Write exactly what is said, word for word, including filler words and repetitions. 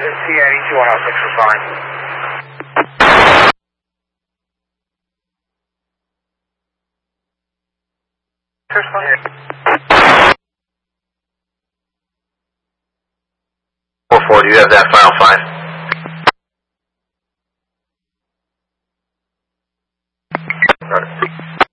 C eighty-two one oh six is fine. four four, do you have that final find?